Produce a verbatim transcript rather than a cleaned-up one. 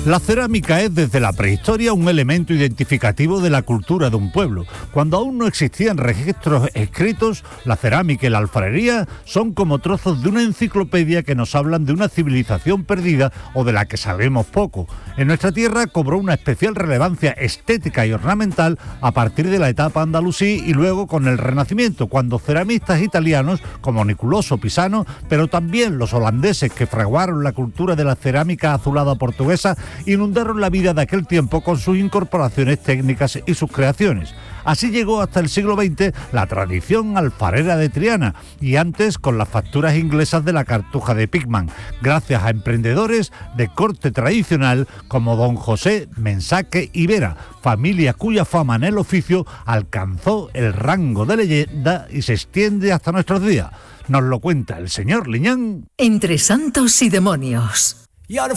La cerámica es desde la prehistoria un elemento identificativo de la cultura de un pueblo. Cuando aún no existían registros escritos, la cerámica y la alfarería son como trozos de una enciclopedia que nos hablan de una civilización perdida o de la que sabemos poco. En nuestra tierra cobró una especial relevancia estética y ornamental a partir de la etapa andalusí y luego con el Renacimiento, cuando ceramistas italianos como Niculoso Pisano, pero también los holandeses que fraguaron la cultura de la cerámica azulada portuguesa, inundaron la vida de aquel tiempo con sus incorporaciones técnicas y sus creaciones. Así llegó hasta el siglo veinte la tradición alfarera de Triana y antes con las facturas inglesas de la Cartuja de Pigman, gracias a emprendedores de corte tradicional como don José Mensaque y Vera, familia cuya fama en el oficio alcanzó el rango de leyenda y se extiende hasta nuestros días. Nos lo cuenta el señor Liñán. Entre santos y demonios. You're